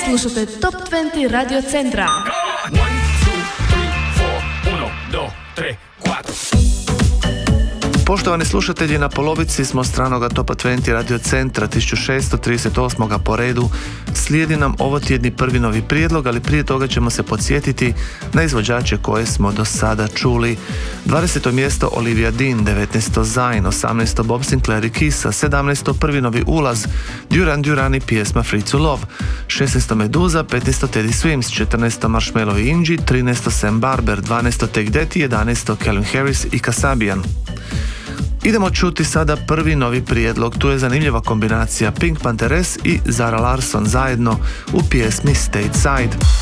Slušate Top 20 Radio Centra. 1, 2, 3, 4, 1, 2, 3, 4. Poštovani slušatelji, na polovici smo stranoga Topa 20 Radio Centra 1638. po redu. Slijedi nam ovotjedni prvi novi prijedlog, ali prije toga ćemo se podsjetiti na izvođače koje smo do sada čuli. 20. mjesto Olivia Dean, 19. Zayn, 18. Bob Sinclair i Kisa, 17. prvi novi ulaz Duran Duran i pjesma Free to Love, 16. Meduza, 15. Teddy Swims, 14. Marshmello i Inji, 13. Sam Barber, 12. Take That i 11. Calvin Harris i Kasabian. Idemo čuti sada prvi novi prijedlog. Tu je zanimljiva kombinacija Pink Panthers i Zara Larsson zajedno u pjesmi Stateside.